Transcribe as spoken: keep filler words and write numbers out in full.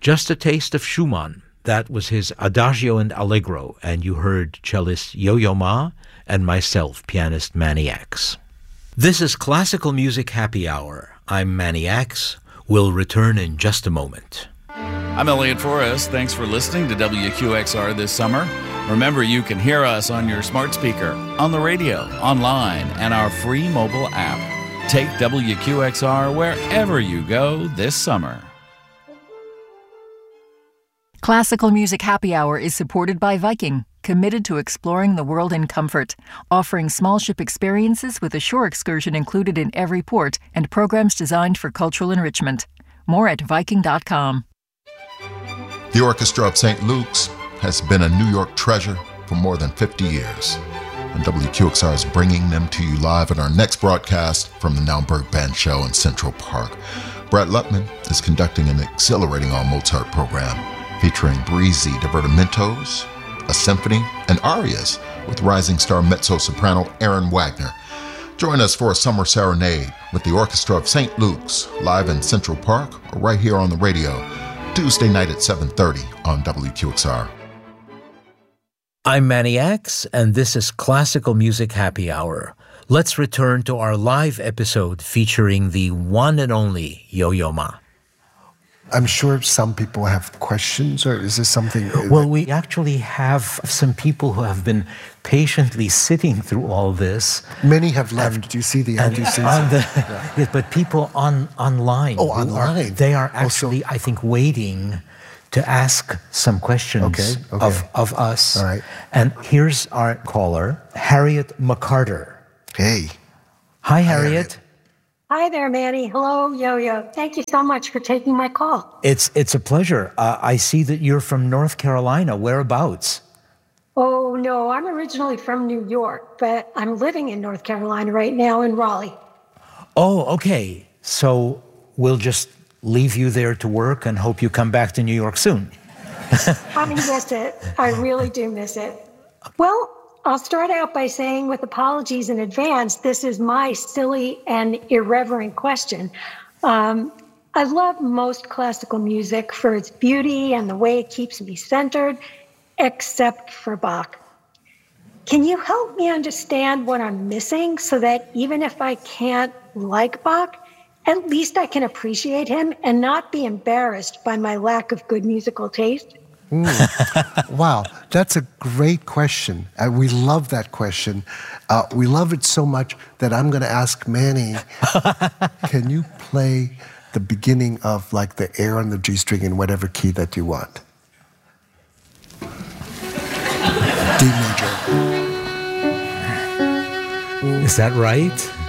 Just a Taste of Schumann. That was his Adagio and Allegro, and you heard cellist Yo-Yo Ma and myself, pianist Manny X. This is Classical Music Happy Hour. I'm Manny X. We'll return in just a moment. I'm Elliot Forrest. Thanks for listening to W Q X R this summer. Remember, you can hear us on your smart speaker, on the radio, online, and our free mobile app. Take W Q X R wherever you go this summer. Classical Music Happy Hour is supported by Viking, committed to exploring the world in comfort, offering small ship experiences with a shore excursion included in every port and programs designed for cultural enrichment. More at Viking dot com. The Orchestra of Saint Luke's has been a New York treasure for more than fifty years, and W Q X R is bringing them to you live at our next broadcast from the Naumburg Band Show in Central Park. Brett Lutman is conducting an exhilarating all-Mozart program featuring breezy divertimentos, a symphony, and arias with rising star mezzo-soprano Aaron Wagner. Join us for a summer serenade with the Orchestra of Saint Luke's live in Central Park or right here on the radio, Tuesday night at seven thirty on W Q X R. I'm Manny X, and this is Classical Music Happy Hour. Let's return to our live episode featuring the one and only Yo-Yo Ma. I'm sure some people have questions, or is this something... Well, we actually have some people who have been patiently sitting through all this. Many have left. And, Do you see the empty seats? Yeah. Yes, but people on online. Oh, online. Are, they are actually, also, I think, waiting to ask some questions okay, okay. Of, of us. All right. And here's our caller, Harriet McCarter. Hey. Hi, Harriet. Hi, Harriet. Hi there, Manny. Hello, Yo-Yo. Thank you so much for taking my call. It's it's a pleasure. Uh, I see that you're from North Carolina. Whereabouts? Oh, no, I'm originally from New York, but I'm living in North Carolina right now in Raleigh. Oh, okay. So we'll just leave you there to work and hope you come back to New York soon. I miss it. I really do miss it. Well, I'll start out by saying, with apologies in advance, this is my silly and irreverent question. Um, I love most classical music for its beauty and the way it keeps me centered, except for Bach. Can you help me understand what I'm missing so that even if I can't like Bach, at least I can appreciate him and not be embarrassed by my lack of good musical taste? Mm. Wow, that's a great question. Uh, we love that question. Uh, we love it so much that I'm going to ask Manny, can you play the beginning of like the air on the G string in whatever key that you want? D major. Is that right?